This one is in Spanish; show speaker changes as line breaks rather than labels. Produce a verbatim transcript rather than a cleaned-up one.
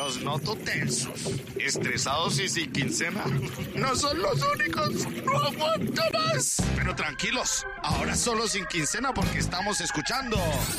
Los noto tensos, estresados y sin quincena. No son los únicos, no aguanto más. Pero tranquilos, ahora solo sin quincena porque estamos escuchando